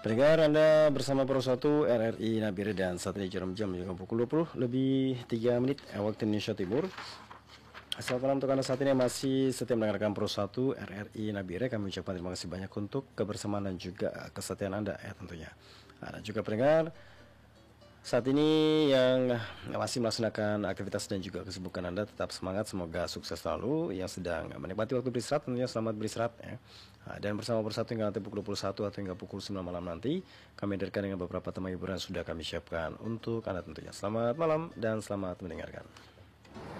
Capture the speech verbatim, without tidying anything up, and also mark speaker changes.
Speaker 1: Pendengar, Anda bersama Pro satu R R I Nabire dan saat ini jarum jam juga pukul dua puluh lebih tiga menit waktu Indonesia Timur. Selamat malam untuk Anda saat ini masih setia mendengarkan Pro satu R R I Nabire. Kami ucapkan terima kasih banyak untuk kebersamaan dan juga kesetiaan Anda ya tentunya. Nah, dan juga pendengar, saat ini yang masih melaksanakan aktivitas dan juga kesibukan Anda tetap semangat, semoga sukses selalu. Yang sedang menikmati waktu beristirahat tentunya selamat beristirahat ya. Nah, dan bersama Bersatu hingga nanti pukul dua puluh satu atau hingga pukul sembilan malam nanti kami hadirkan dengan beberapa tema hiburan sudah kami siapkan untuk Anda tentunya. Selamat malam dan selamat mendengarkan.